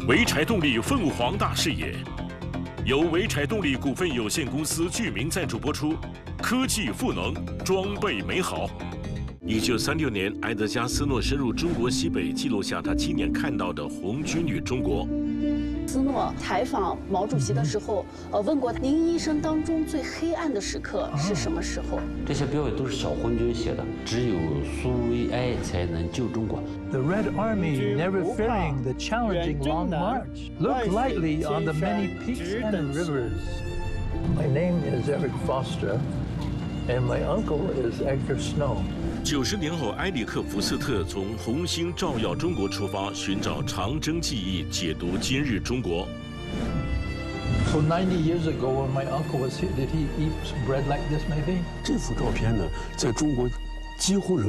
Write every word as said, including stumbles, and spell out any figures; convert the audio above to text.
潍柴动力凤凰大视野，由潍柴动力股份有限公司剧名赞助播出。科技赋能，装备美好。一九三六年，埃德加·斯诺深入中国西北，记录下他亲眼看到的红军与中国。 斯诺采访毛主席的时候，呃，问过您一生当中最黑暗的时刻是什么时候？ 这些标语都是小红军写的，只有苏维埃才能救中国。 The Red Army, never fearing the challenging long march, looked lightly on the many peaks and rivers. My name is Eric Foster, and my uncle is Edgar Snow. 九十年后，埃里克·福斯特从红星照耀中国出发，寻找长征记忆，解读今日中国。 So ninety years ago, when my uncle was here, did he eat bread like this, maybe? 这幅照片呢，在中国几乎人。